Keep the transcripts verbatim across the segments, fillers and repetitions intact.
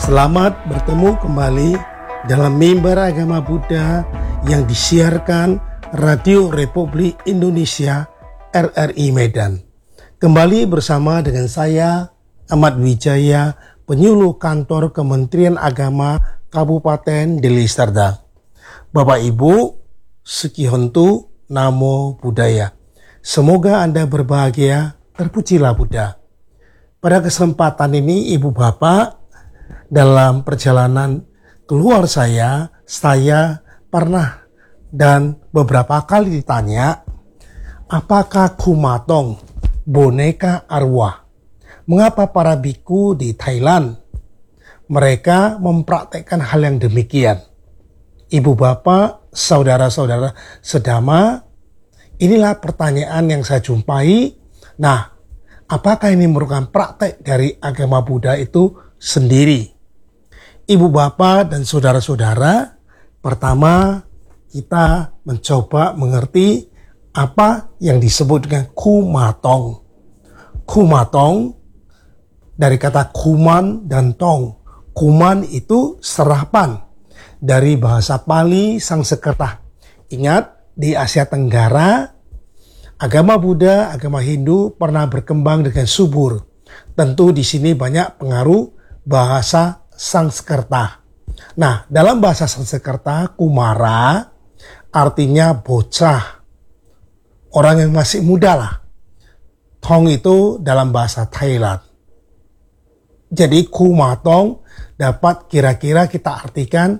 Selamat bertemu kembali dalam mimbar agama Buddha yang disiarkan Radio Republik Indonesia R R I Medan. Kembali bersama dengan saya Ahmad Wijaya, penyuluh kantor Kementerian Agama Kabupaten Deli Serdang. Bapak Ibu, Sukihontu, Namo Buddhaya. Semoga Anda berbahagia, terpujilah Buddha. Pada kesempatan ini Ibu Bapak, dalam perjalanan keluar saya, saya pernah dan beberapa kali ditanya, apakah kumatong, boneka arwah? Mengapa para biku di Thailand mereka mempraktekkan hal yang demikian? Ibu bapak, saudara-saudara sedama, inilah pertanyaan yang saya jumpai. Nah, apakah ini merupakan praktek dari agama Buddha itu sendiri? Ibu bapak dan saudara-saudara, pertama kita mencoba mengerti apa yang disebut dengan kumatong. Kumatong dari kata kuman dan tong. Kuman itu serapan dari bahasa Pali Sanskerta. Ingat, di Asia Tenggara, agama Buddha, agama Hindu pernah berkembang dengan subur. Tentu di sini banyak pengaruh bahasa Sanskerta. Nah, dalam bahasa Sanskerta, kumara artinya bocah, orang yang masih muda lah. Tong itu dalam bahasa Thailand. Jadi kumatong dapat kira-kira kita artikan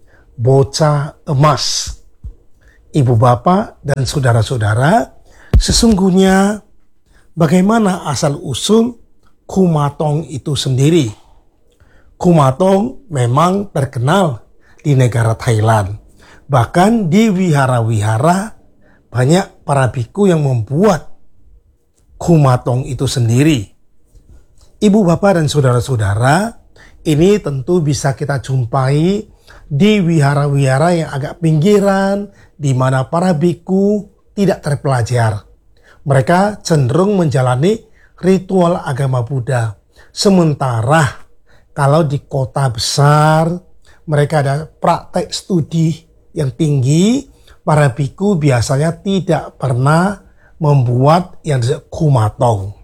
bocah emas. Ibu bapak dan saudara-saudara, sesungguhnya bagaimana asal-usul kumatong itu sendiri? Kumatong memang terkenal di negara Thailand. Bahkan di wihara-wihara banyak para biku yang membuat kumatong itu sendiri. Ibu bapak dan saudara-saudara, ini tentu bisa kita jumpai di wihara-wihara yang agak pinggiran, di mana para biku tidak terpelajar. Mereka cenderung menjalani ritual agama Buddha. Sementara kalau di kota besar, mereka ada praktek studi yang tinggi, para biku biasanya tidak pernah membuat yang disebut kumatong.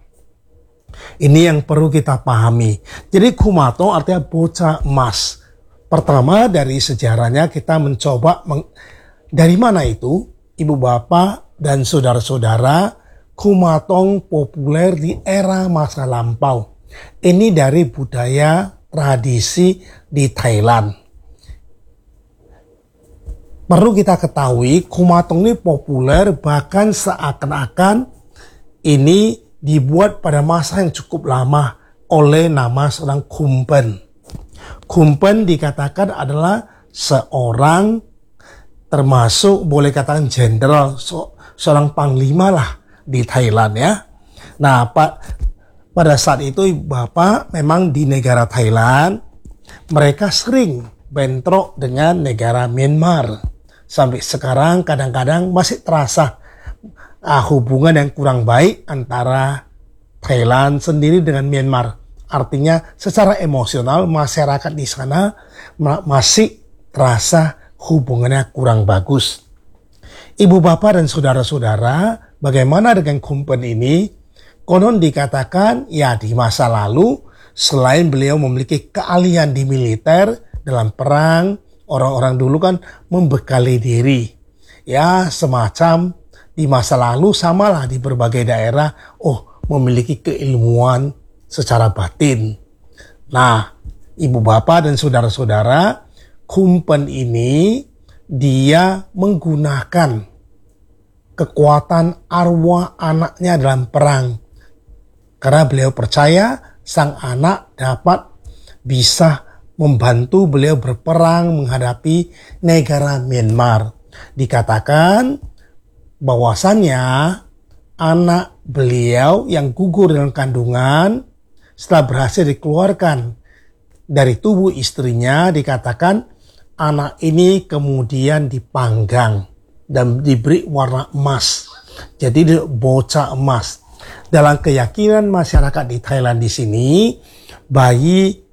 Ini yang perlu kita pahami. Jadi kumatong artinya bocah emas. Pertama dari sejarahnya kita mencoba, meng... dari mana itu? Ibu bapak dan saudara-saudara, kumatong populer di era masa lampau. Ini dari budaya tradisi di Thailand. Perlu kita ketahui, kumatong ini populer bahkan seakan-akan ini dibuat pada masa yang cukup lama oleh nama seorang Kumpen. Kumpen dikatakan adalah seorang termasuk boleh katakan jenderal, seorang panglima lah di Thailand ya. Nah, Pak, pada saat itu Bapak memang di negara Thailand mereka sering bentrok dengan negara Myanmar. Sampai sekarang kadang-kadang masih terasa ah, hubungan yang kurang baik antara Thailand sendiri dengan Myanmar. Artinya secara emosional masyarakat di sana masih terasa hubungannya kurang bagus. Ibu bapak dan saudara-saudara, bagaimana dengan Kumpen ini? Konon dikatakan, ya di masa lalu, selain beliau memiliki keahlian di militer, dalam perang, orang-orang dulu kan membekali diri. Ya semacam di masa lalu samalah di berbagai daerah, oh memiliki keilmuan secara batin. Nah, ibu bapak dan saudara-saudara, Kumpen ini dia menggunakan kekuatan arwah anaknya dalam perang. Karena beliau percaya sang anak dapat bisa membantu beliau berperang menghadapi negara Myanmar. Dikatakan bahwasannya anak beliau yang gugur dalam kandungan setelah berhasil dikeluarkan dari tubuh istrinya, dikatakan anak ini kemudian dipanggang dan diberi warna emas. Jadi bocah emas. Dalam keyakinan masyarakat di Thailand di sini, bayi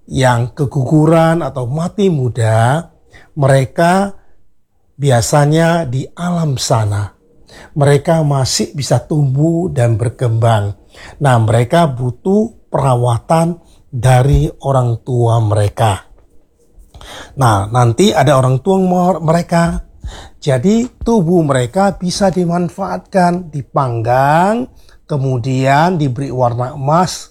yang keguguran atau mati muda, mereka biasanya di alam sana. Mereka masih bisa tumbuh dan berkembang. Nah, mereka butuh perawatan dari orang tua mereka. Nah, nanti ada orang tua mereka. Jadi tubuh mereka bisa dimanfaatkan, dipanggang, kemudian diberi warna emas.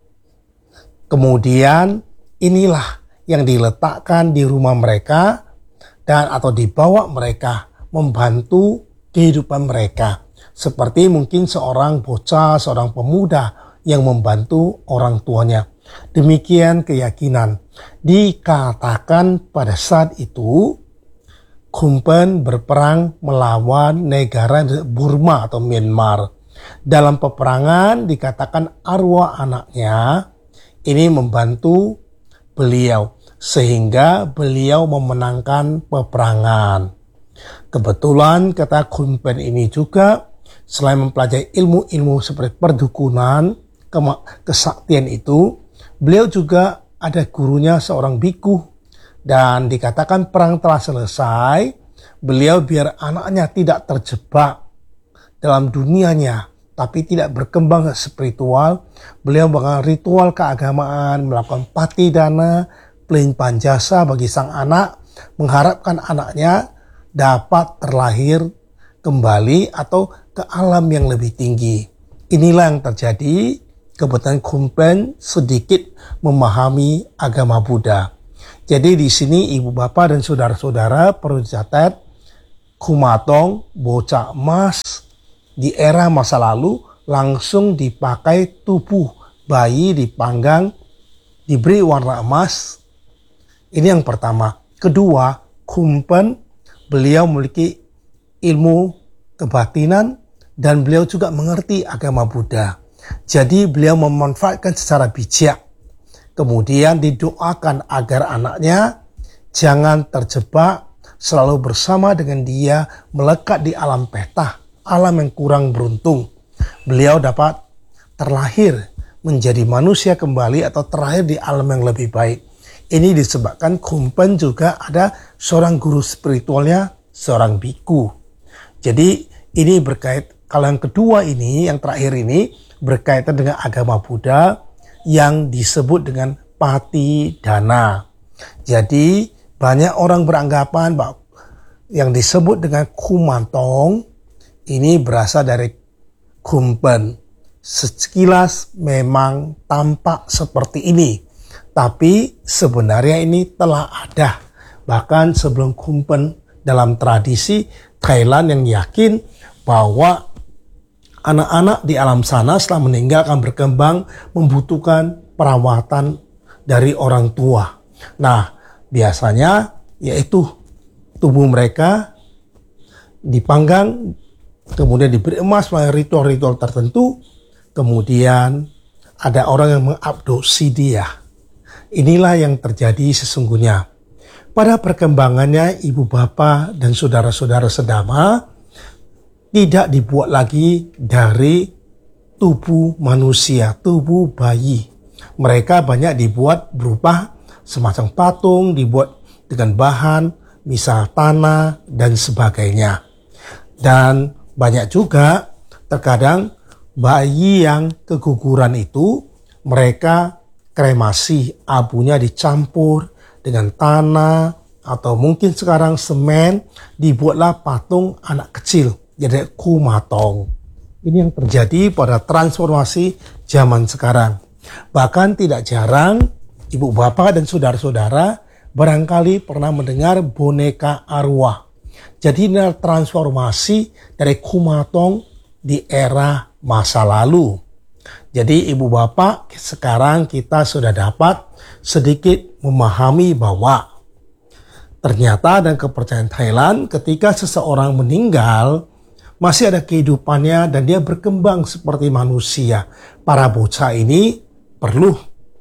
Kemudian inilah yang diletakkan di rumah mereka dan atau dibawa mereka membantu kehidupan mereka. Seperti mungkin seorang bocah, seorang pemuda yang membantu orang tuanya. Demikian keyakinan. Dikatakan pada saat itu Khumpen berperang melawan negara Burma atau Myanmar. Dalam peperangan dikatakan arwah anaknya ini membantu beliau sehingga beliau memenangkan peperangan. Kebetulan kata Khumpen ini juga selain mempelajari ilmu-ilmu seperti perdukunan, kesaktian itu, beliau juga ada gurunya seorang biku. Dan dikatakan perang telah selesai, beliau biar anaknya tidak terjebak dalam dunianya, tapi tidak berkembang spiritual, beliau melakukan ritual keagamaan, melakukan patidana, pelimpan jasa bagi sang anak, mengharapkan anaknya dapat terlahir kembali atau ke alam yang lebih tinggi. Inilah yang terjadi. Kebetulan Khumpen sedikit memahami agama Buddha. Jadi di sini ibu bapak dan saudara-saudara perlu dicatat, Khumatong, bocah emas di era masa lalu langsung dipakai tubuh bayi dipanggang, diberi warna emas. Ini yang pertama. Kedua, Khumpen beliau memiliki ilmu kebatinan dan beliau juga mengerti agama Buddha. Jadi beliau memanfaatkan secara bijak. Kemudian didoakan agar anaknya jangan terjebak, selalu bersama dengan dia, melekat di alam petah, alam yang kurang beruntung. Beliau dapat terlahir menjadi manusia kembali atau terlahir di alam yang lebih baik. Ini disebabkan Khumpen juga ada seorang guru spiritualnya, seorang biku. Jadi ini berkait, kalau yang kedua ini, yang terakhir ini berkaitan dengan agama Buddha yang disebut dengan patidana. Jadi banyak orang beranggapan bahwa yang disebut dengan Khumatong ini berasal dari Khumpen. Sekilas memang tampak seperti ini, tapi sebenarnya ini telah ada. Bahkan sebelum Khumpen, dalam tradisi Thailand yang yakin bahwa anak-anak di alam sana setelah meninggal akan berkembang membutuhkan perawatan dari orang tua. Nah, biasanya yaitu tubuh mereka dipanggang, kemudian diberi emas melalui ritual-ritual tertentu, kemudian ada orang yang mengabduksi dia. Inilah yang terjadi sesungguhnya. Pada perkembangannya ibu bapa dan saudara-saudara sedama tidak dibuat lagi dari tubuh manusia, tubuh bayi. Mereka banyak dibuat berupa semacam patung, dibuat dengan bahan, misal tanah, dan sebagainya. Dan banyak juga terkadang bayi yang keguguran itu, mereka kremasi, abunya dicampur dengan tanah, atau mungkin sekarang semen, dibuatlah patung anak kecil. Jadi Khumatong. Ini yang terjadi pada transformasi zaman sekarang. Bahkan tidak jarang ibu bapak dan saudara-saudara barangkali pernah mendengar boneka arwah. Jadi ini transformasi dari Khumatong di era masa lalu. Jadi ibu bapak sekarang kita sudah dapat sedikit memahami bahwa ternyata dan kepercayaan Thailand ketika seseorang meninggal masih ada kehidupannya dan dia berkembang seperti manusia. Para bocah ini perlu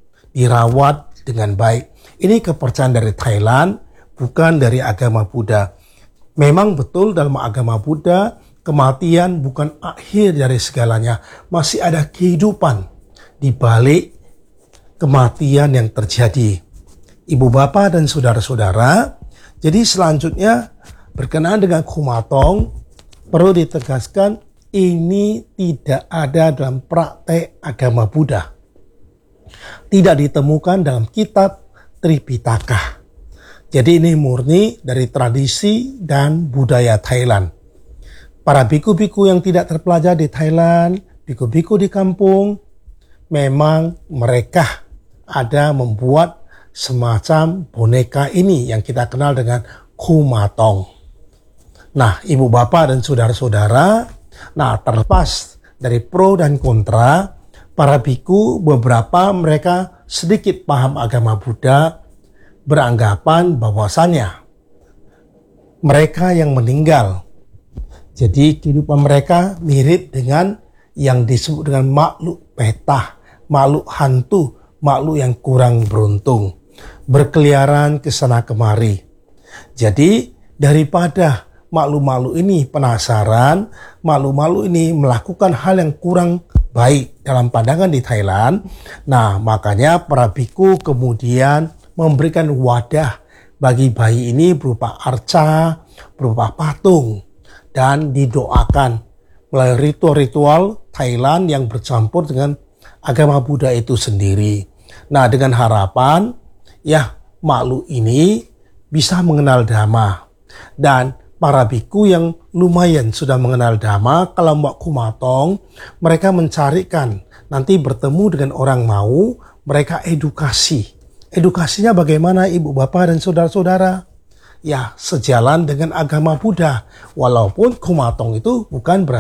dirawat dengan baik. Ini kepercayaan dari Thailand, bukan dari agama Buddha. Memang betul dalam agama Buddha, kematian bukan akhir dari segalanya. Masih ada kehidupan di balik kematian yang terjadi. Ibu bapak dan saudara-saudara, jadi selanjutnya berkenaan dengan kumatong, perlu ditegaskan ini tidak ada dalam praktek agama Buddha. Tidak ditemukan dalam kitab Tripitaka. Jadi ini murni dari tradisi dan budaya Thailand. Para biku-biku yang tidak terpelajar di Thailand, biku-biku di kampung, memang mereka ada membuat semacam boneka ini yang kita kenal dengan kumatong. Nah, ibu bapak dan saudara-saudara, nah terlepas dari pro dan kontra, para biku beberapa mereka sedikit paham agama Buddha, beranggapan bahwasannya mereka yang meninggal, jadi kehidupan mereka mirip dengan yang disebut dengan makhluk petah, makhluk hantu, makhluk yang kurang beruntung, berkeliaran ke sana kemari. Jadi daripada makhluk-makhluk ini penasaran, makhluk-makhluk ini melakukan hal yang kurang baik dalam pandangan di Thailand, nah makanya para biku kemudian memberikan wadah bagi bayi ini berupa arca, berupa patung, dan didoakan melalui ritual-ritual Thailand yang bercampur dengan agama Buddha itu sendiri. Nah, dengan harapan ya makhluk ini bisa mengenal Dhamma. Dan para biku yang lumayan sudah mengenal Dhamma, kalau mau kumatong, mereka mencarikan nanti bertemu dengan orang mau, mereka edukasi. Edukasinya bagaimana ibu bapak dan saudara-saudara? Ya, sejalan dengan agama Buddha. Walaupun kumatong itu bukan berarti